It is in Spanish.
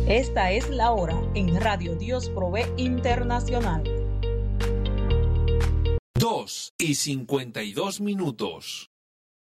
Esta es la hora en Radio Dios Provee Internacional. 2:52.